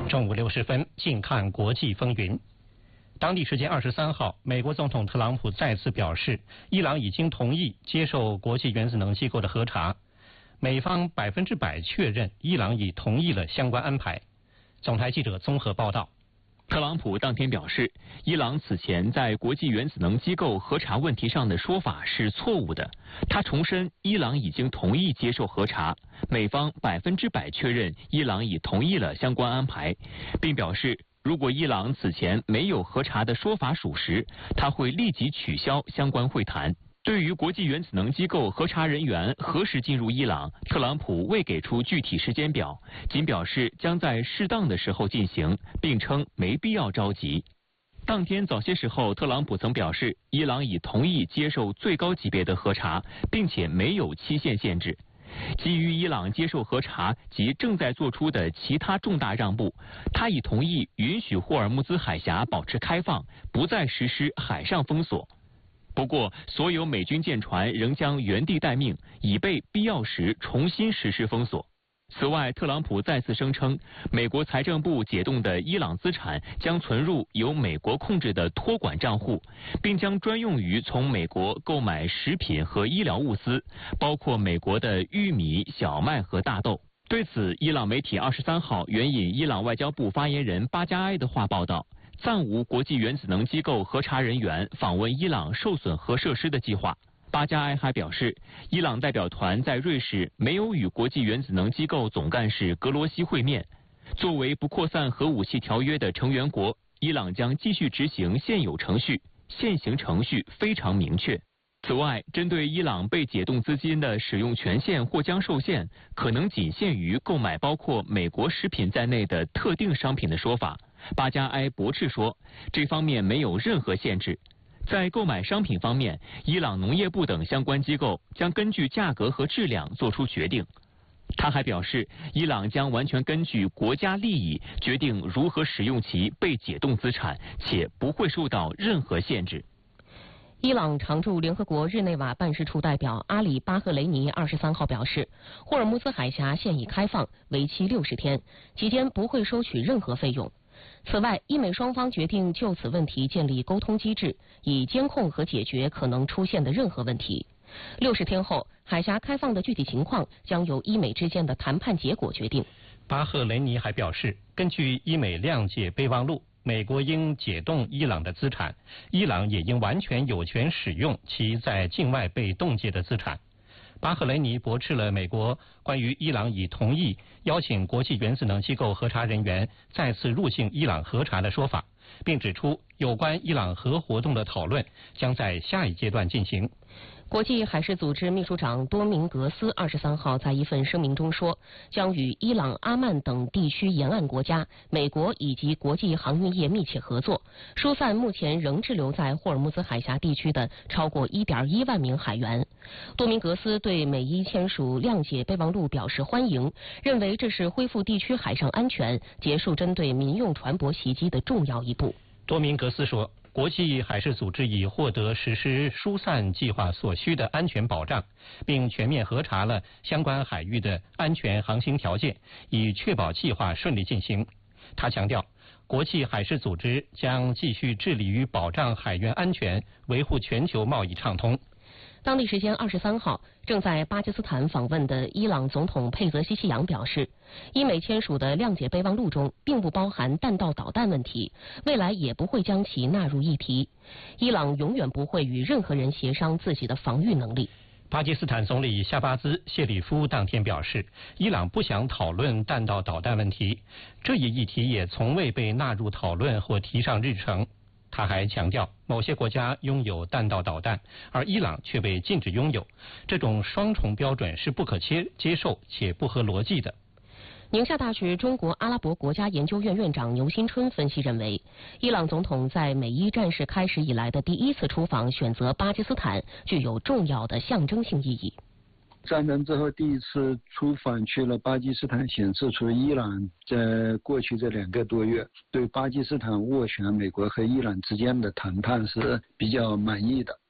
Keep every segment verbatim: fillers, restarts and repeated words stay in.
中午六时分，近看国际风云。当地时间二十三号，美国总统特朗普再次表示，伊朗已经同意接受国际原子能机构的核查，美方百分之百确认伊朗已同意了相关安排。总台记者综合报道。 特朗普当天表示，伊朗此前在国际原子能机构核查问题上的说法是错误的。他重申，伊朗已经同意接受核查，美方百分之百确认伊朗已同意了相关安排，并表示，如果伊朗此前没有核查的说法属实，他会立即取消相关会谈。对于国际原子能机构核查人员何时进入伊朗，特朗普未给出具体时间表，仅表示将在适当的时候进行，并称没必要着急。当天早些时候，特朗普曾表示，伊朗已同意接受最高级别的核查，并且没有期限限制。基于伊朗接受核查及正在做出的其他重大让步，他已同意允许霍尔木兹海峡保持开放，不再实施海上封锁。不过，所有美军舰船仍将原地待命，以备必要时重新实施封锁。此外，特朗普再次声称，美国财政部解冻的伊朗资产将存入由美国控制的托管账户，并将专用于从美国购买食品和医疗物资，包括美国的玉米、小麦和大豆。对此，伊朗媒体二十三号援引伊朗外交部发言人巴加埃的话报道，暂无国际原子能机构核查人员访问伊朗受损核设施的计划。巴加埃还表示，伊朗代表团在瑞士没有与国际原子能机构总干事格罗西会面。作为不扩散核武器条约的成员国，伊朗将继续执行现有程序，现行程序非常明确。此外，针对伊朗被解冻资金的使用权限或将受限，可能仅限于购买包括美国食品在内的特定商品的说法，巴加埃驳斥说，这方面没有任何限制。在购买商品方面，伊朗农业部等相关机构将根据价格和质量做出决定。他还表示，伊朗将完全根据国家利益决定如何使用其被解冻资产，且不会受到任何限制。 伊朗常驻联合国日内瓦办事处代表阿里巴赫雷尼二十三号表示，霍尔木兹海峡现已开放，为期六十天，期间不会收取任何费用。此外，伊美双方决定就此问题建立沟通机制，以监控和解决可能出现的任何问题。六十天后，海峡开放的具体情况将由伊美之间的谈判结果决定。 巴赫雷尼还表示，根据伊美谅解备忘录，美国应解冻伊朗的资产，伊朗也应完全有权使用其在境外被冻结的资产。巴赫雷尼驳斥了美国关于伊朗已同意邀请国际原子能机构核查人员再次入境伊朗核查的说法，并指出有关伊朗核活动的讨论将在下一阶段进行。 国际海事组织秘书长多明格斯二十三号在一份声明中说，将与伊朗、阿曼等地区沿岸国家、美国以及国际航运业密切合作，疏散目前仍滞留在霍尔木兹海峡地区的超过 一点一万名海员。多明格斯对美伊签署谅解备忘录表示欢迎，认为这是恢复地区海上安全、结束针对民用船舶袭击的重要一步。 多明格斯说，国际海事组织已获得实施疏散计划所需的安全保障，并全面核查了相关海域的安全航行条件，以确保计划顺利进行。他强调，国际海事组织将继续致力于保障海员安全，维护全球贸易畅通。 当地时间二十三号，正在巴基斯坦访问的伊朗总统佩泽西希扬表示，伊美签署的谅解备忘录中并不包含弹道导弹问题，未来也不会将其纳入议题。伊朗永远不会与任何人协商自己的防御能力。 巴基斯坦总理夏巴兹·谢里夫当天表示，伊朗不想讨论弹道导弹问题，这一议题也从未被纳入讨论或提上日程。他还强调，某些国家拥有弹道导弹，而伊朗却被禁止拥有，这种双重标准是不可接接受且不合逻辑的。 宁夏大学中国阿拉伯国家研究院院长牛新春分析认为，伊朗总统在美伊战事开始以来的第一次出访选择巴基斯坦，具有重要的象征性意义。 战争之后第一次出访去了巴基斯坦，显示出伊朗在过去这两个多月对巴基斯坦斡旋美国和伊朗之间的谈判是比较满意的。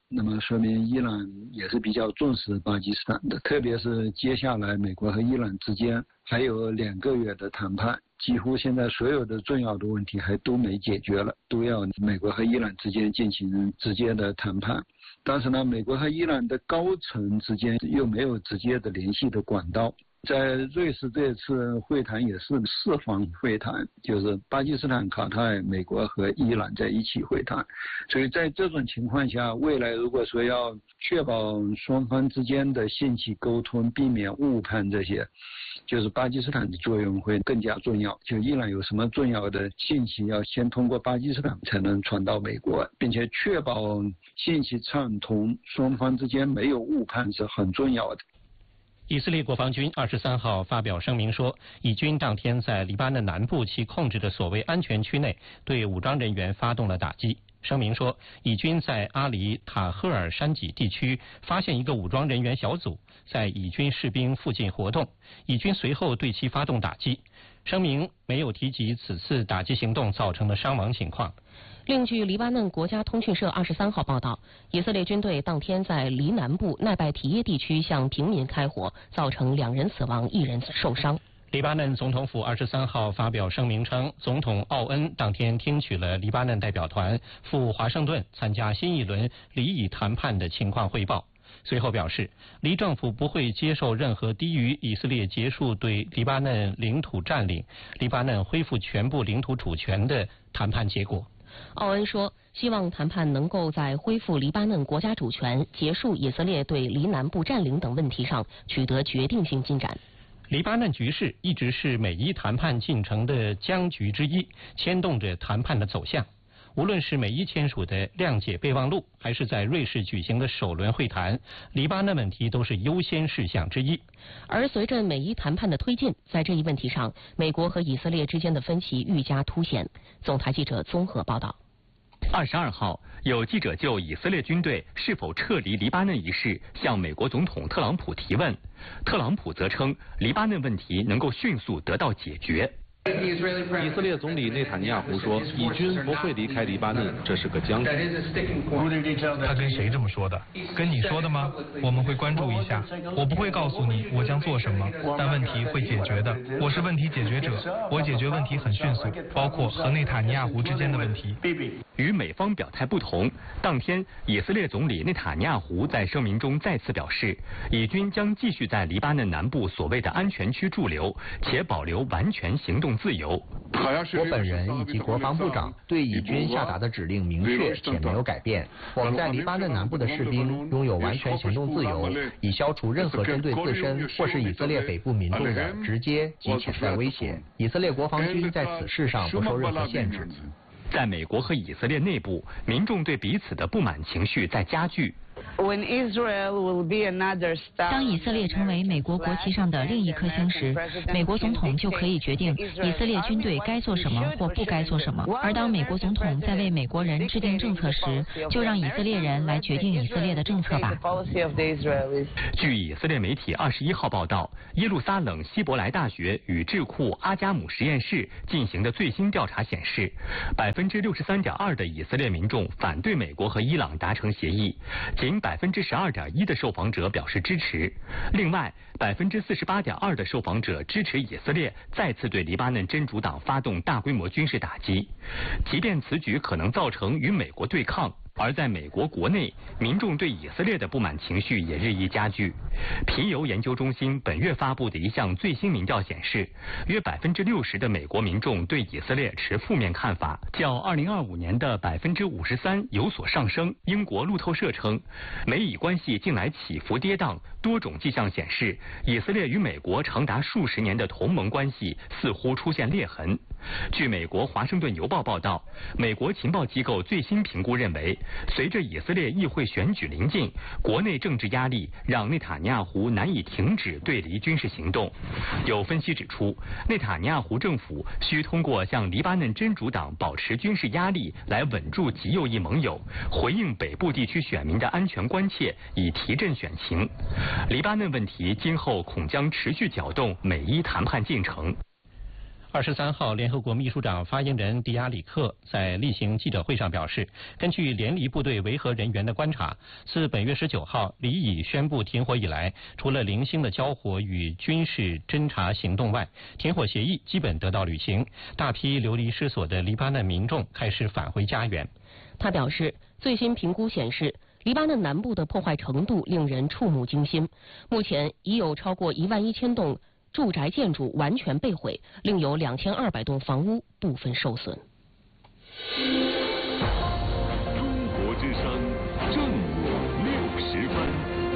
那么说明伊朗也是比较重视巴基斯坦的，特别是接下来美国和伊朗之间还有两个月的谈判，几乎现在所有的重要的问题还都没解决了，都要美国和伊朗之间进行直接的谈判。但是呢，美国和伊朗的高层之间又没有直接的联系的管道。在瑞士这次会谈也是四方会谈，就是巴基斯坦、卡塔尔、美国和伊朗在一起会谈。所以在这种情况下，未来如果说要确保双方之间的信息沟通，避免误判这些，就是巴基斯坦的作用会更加重要。就伊朗有什么重要的信息，要先通过巴基斯坦才能传到美国，并且确保信息畅通，双方之间没有误判是很重要的。 以色列国防军二十三号发表声明说，以军当天在黎巴嫩南部其控制的所谓安全区内对武装人员发动了打击。声明说，以军在阿里塔赫尔山脊地区发现一个武装人员小组在以军士兵附近活动，以军随后对其发动打击。声明没有提及此次打击行动造成的伤亡情况。 另据黎巴嫩国家通讯社二十三号报道，以色列军队当天在黎南部奈拜提耶地区向平民开火，造成两人死亡，一人受伤。 黎巴嫩总统府二十三号发表声明称，总统奥恩当天听取了黎巴嫩代表团赴华盛顿参加新一轮黎以谈判的情况汇报。随后表示，黎政府不会接受任何低于以色列结束对黎巴嫩领土占领、黎巴嫩恢复全部领土主权的谈判结果。 奥恩说，希望谈判能够在恢复黎巴嫩国家主权、结束以色列对黎南部占领等问题上取得决定性进展。 黎巴嫩局势一直是美伊谈判进程的僵局之一，牵动着谈判的走向。无论是美伊签署的谅解备忘录，还是在瑞士举行的首轮会谈，黎巴嫩问题都是优先事项之一。 而随着美伊谈判的推进，在这一问题上，美国和以色列之间的分歧愈加凸显。总台记者综合报道。 二十二号，有记者就以色列军队是否撤离黎巴嫩一事向美国总统特朗普提问，特朗普则称黎巴嫩问题能够迅速得到解决。 以色列总理内塔尼亚胡说，以军不会离开黎巴嫩，这是个僵局。 他跟谁这么说的？跟你说的吗？我们会关注一下。我不会告诉你我将做什么，但问题会解决的。我是问题解决者，我解决问题很迅速，包括和内塔尼亚胡之间的问题。 与美方表态不同，当天以色列总理内塔尼亚胡在声明中再次表示，以军将继续在黎巴嫩南部所谓的安全区驻留，且保留完全行动自由。 我本人以及国防部长对以军下达的指令明确且没有改变。我们在黎巴嫩南部的士兵拥有完全行动自由，以消除任何针对自身或是以色列北部民众的直接及潜在威胁。以色列国防军在此事上不受任何限制。 在美国和以色列内部，民众对彼此的不满情绪在加剧。 当以色列成为美国国旗上的另一颗星时，美国总统就可以决定以色列军队该做什么或不该做什么。而当美国总统在为美国人制定政策时，就让以色列人来决定以色列的政策吧。 据以色列媒体二十一号报道，耶路撒冷希伯来大学与智库阿加姆实验室进行的最新调查显示，百分之六十三点二的以色列民众反对美国和伊朗达成协议，仅百分之十二点一的受访者表示支持。另外，百分之四十八点二的受访者支持以色列再次对黎巴嫩真主党发动大规模军事打击，即便此举可能造成与美国对抗。而在美国国内，民众对以色列的不满情绪也日益加剧。皮尤研究中心本月发布的一项最新民调显示，约百分之六十的美国民众对以色列持负面看法，较二零二五年的百分之五十三有所上升。英国路透社称，美以关系近来起伏跌宕，多种迹象显示，以色列与美国长达数十年的同盟关系似乎出现裂痕。据美国华盛顿邮报报道，美国情报机构最新评估认为，随着以色列议会选举临近，国内政治压力让内塔尼亚胡难以停止对黎军事行动。有分析指出，内塔尼亚胡政府需通过向黎巴嫩真主党保持军事压力来稳住极右翼盟友，回应北部地区选民的安全关切，以提振选情。黎巴嫩问题今后恐将持续搅动美伊谈判进程。 二十三号，联合国秘书长发言人迪亚里克在例行记者会上表示，根据联黎部队维和人员的观察，自本月十九号黎以宣布停火以来，除了零星的交火与军事侦察行动外，停火协议基本得到履行，大批流离失所的黎巴嫩民众开始返回家园。 他表示，最新评估显示，黎巴嫩南部的破坏程度令人触目惊心，目前已有超过一万一千栋住宅建筑完全被毁，另有两千二百栋房屋部分受损。 中国之声正午六十分。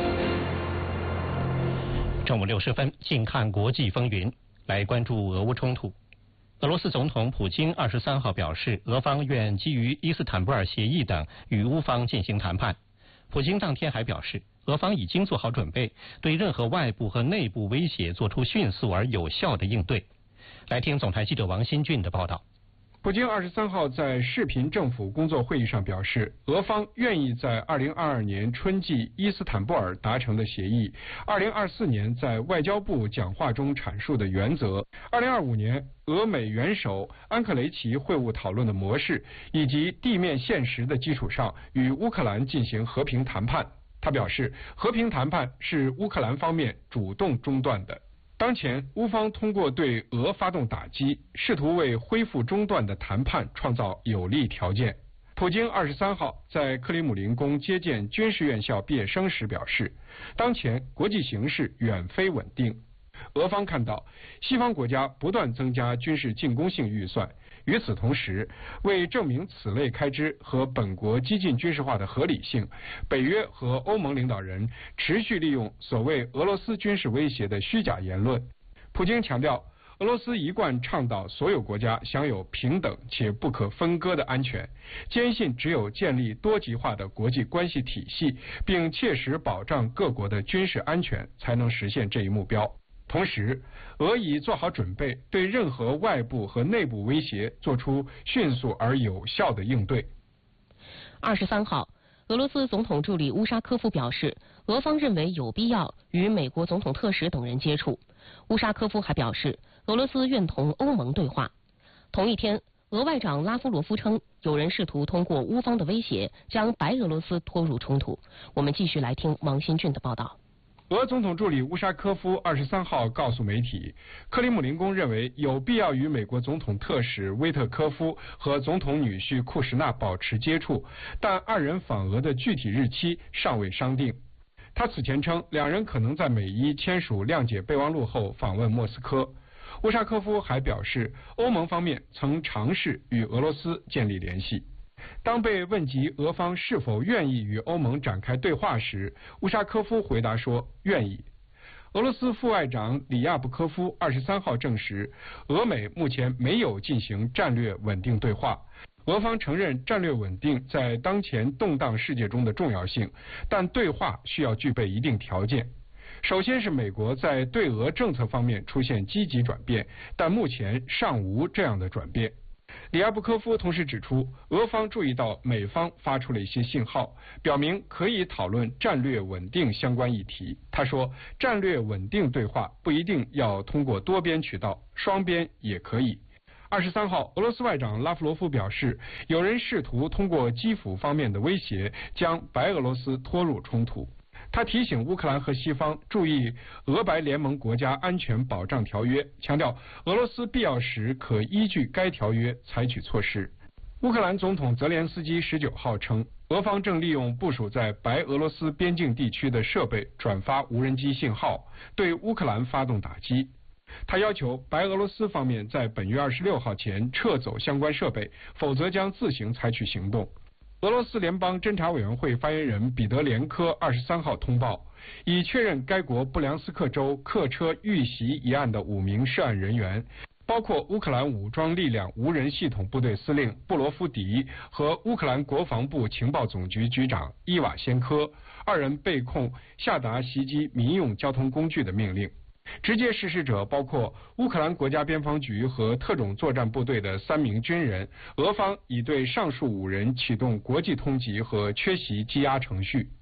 正午六十分，静看国际风云，来关注俄乌冲突。俄罗斯总统普京二十三号表示，俄方愿基于伊斯坦布尔协议等与乌方进行谈判。普京当天还表示，俄方已经做好准备，对任何外部和内部威胁做出迅速而有效的应对。来听总台记者王新俊的报道。 普京二十三号在视频政府工作会议上表示，俄方愿意在二零二二年春季伊斯坦布尔达成的协议，二零二四年在外交部讲话中阐述的原则，二零二五年俄美元首安克雷奇会晤讨论的模式，以及地面现实的基础上与乌克兰进行和平谈判。他表示，和平谈判是乌克兰方面主动中断的。当前，乌方通过对俄发动打击，试图为恢复中断的谈判创造有利条件。普京二十三号在克里姆林宫接见军事院校毕业生时表示，当前国际形势远非稳定。俄方看到西方国家不断增加军事进攻性预算，与此同时，为证明此类开支和本国激进军事化的合理性，北约和欧盟领导人持续利用所谓俄罗斯军事威胁的虚假言论。普京强调，俄罗斯一贯倡导所有国家享有平等且不可分割的安全，坚信只有建立多极化的国际关系体系，并切实保障各国的军事安全，才能实现这一目标。同时，俄已做好准备，对任何外部和内部威胁做出迅速而有效的应对。 二十三号，俄罗斯总统助理乌沙科夫表示，俄方认为有必要与美国总统特使等人接触。乌沙科夫还表示，俄罗斯愿同欧盟对话。同一天，俄外长拉夫罗夫称，有人试图通过乌方的威胁将白俄罗斯拖入冲突。我们继续来听王新俊的报道。 俄总统助理乌沙科夫二十三号告诉媒体，克里姆林宫认为有必要与美国总统特使威特科夫和总统女婿库什纳保持接触，但二人访俄的具体日期尚未商定。他此前称，两人可能在美伊签署谅解备忘录后访问莫斯科。乌沙科夫还表示，欧盟方面曾尝试与俄罗斯建立联系。当被问及俄方是否愿意与欧盟展开对话时，乌沙科夫回答说愿意。俄罗斯副外长里亚布科夫二十三号证实，俄美目前没有进行战略稳定对话。俄方承认战略稳定在当前动荡世界中的重要性，但对话需要具备一定条件。首先是美国在对俄政策方面出现积极转变，但目前尚无这样的转变。里亚布科夫同时指出，俄方注意到美方发出了一些信号，表明可以讨论战略稳定相关议题。他说，战略稳定对话不一定要通过多边渠道，双边也可以。二十三号，俄罗斯外长拉夫罗夫表示，有人试图通过基辅方面的威胁，将白俄罗斯拖入冲突。他提醒乌克兰和西方注意俄白联盟国家安全保障条约，强调俄罗斯必要时可依据该条约采取措施。乌克兰总统泽连斯基十九号称，俄方正利用部署在白俄罗斯边境地区的设备转发无人机信号，对乌克兰发动打击。他要求白俄罗斯方面在本月二十六号前撤走相关设备，否则将自行采取行动。俄罗斯联邦侦查委员会发言人彼得连科二十三号通报，已确认该国布良斯克州客车遇袭一案的五名涉案人员，包括乌克兰武装力量无人系统部队司令布罗夫迪和乌克兰国防部情报总局局长伊瓦先科，二人被控下达袭击民用交通工具的命令。直接实施者包括乌克兰国家边防局和特种作战部队的三名军人，俄方已对上述五人启动国际通缉和缺席羁押程序。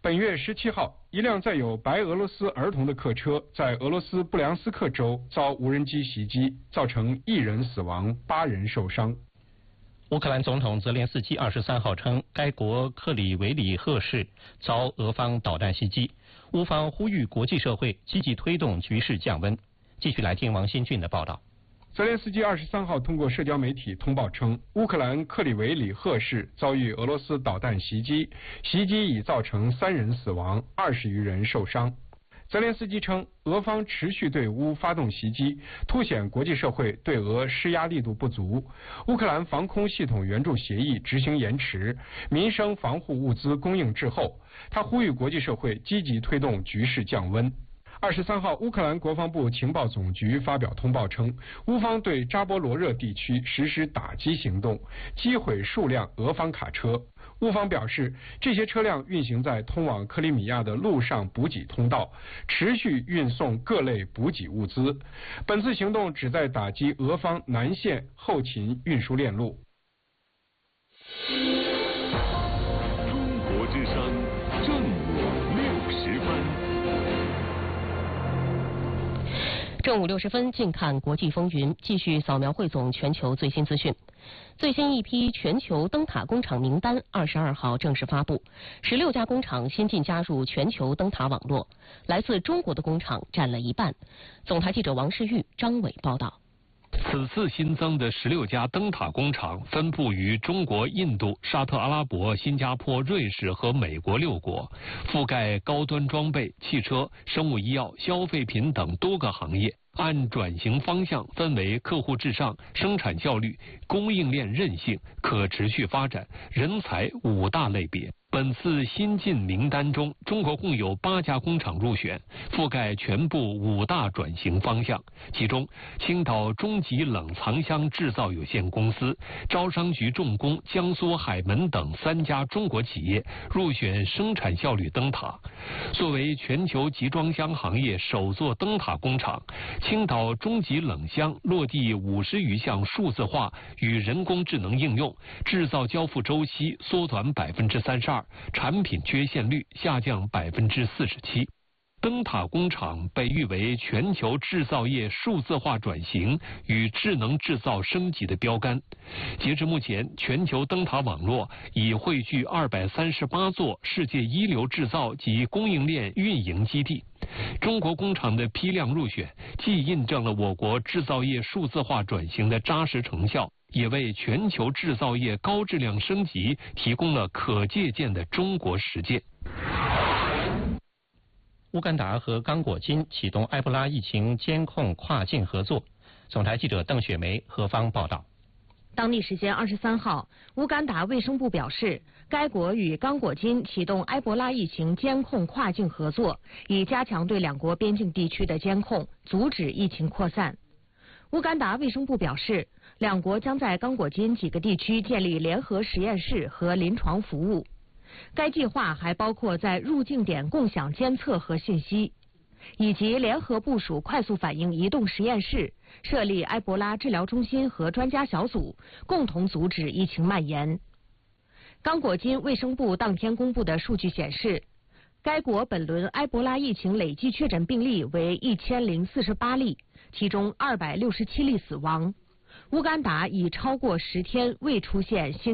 本月十七号，一辆载有白俄罗斯儿童的客车在俄罗斯布良斯克州遭无人机袭击，造成一人死亡，八人受伤。 乌克兰总统泽连斯基二十三号称，该国克里维里赫市遭俄方导弹袭击，乌方呼吁国际社会积极推动局势降温。继续来听王新俊的报道。 泽连斯基二十三号通过社交媒体通报称，乌克兰克里维里赫市遭遇俄罗斯导弹袭击，袭击已造成三人死亡，二十余人受伤。泽连斯基称，俄方持续对乌发动袭击，凸显国际社会对俄施压力度不足。乌克兰防空系统援助协议执行延迟，民生防护物资供应滞后。他呼吁国际社会积极推动局势降温。二十三号，乌克兰国防部情报总局发表通报称，乌方对扎波罗热地区实施打击行动，击毁数辆俄方卡车。乌方表示，这些车辆运行在通往克里米亚的陆上补给通道，持续运送各类补给物资。本次行动旨在打击俄方南线后勤运输链路。 中国之声正午六十分。 正午六十分，近看国际风云，继续扫描汇总全球最新资讯。最新一批全球灯塔工厂名单二十二号正式发布，十六家工厂先进加入全球灯塔网络，来自中国的工厂占了一半。总台记者王世玉、张伟报道。 此次新增的十六家灯塔工厂分布于中国、印度、沙特阿拉伯、新加坡、瑞士和美国六国，覆盖高端装备、汽车、生物医药、消费品等多个行业。按转型方向分为客户至上、生产效率、供应链韧性、可持续发展、人才五大类别。本次新进名单中，中国共有八家工厂入选，覆盖全部五大转型方向。其中，青岛中极冷藏箱制造有限公司、招商局重工、江苏海门等三家中国企业入选生产效率灯塔。作为全球集装箱行业首座灯塔工厂，青岛中极冷箱落地五十余项数字化与人工智能应用，制造交付周期缩短百分之三十二。产品缺陷率下降百分之四十七。灯塔工厂被誉为全球制造业数字化转型与智能制造升级的标杆。截至目前，全球灯塔网络已汇聚二百三十八座世界一流制造及供应链运营基地。中国工厂的批量入选，既印证了我国制造业数字化转型的扎实成效，也为全球制造业高质量升级提供了可借鉴的中国实践。 乌干达和刚果金启动埃博拉疫情监控跨境合作。总台记者邓雪梅何方报道。 当地时间二十三号，乌干达卫生部表示，该国与刚果金启动埃博拉疫情监控跨境合作，以加强对两国边境地区的监控，阻止疫情扩散。乌干达卫生部表示，两国将在刚果金几个地区建立联合实验室和临床服务。该计划还包括在入境点共享监测和信息，以及联合部署快速反应移动实验室，设立埃博拉治疗中心和专家小组，共同阻止疫情蔓延。刚果金卫生部当天公布的数据显示，该国本轮埃博拉疫情累计确诊病例为一千零四十八例，其中二百六十七例死亡。乌干达已超过十天未出现新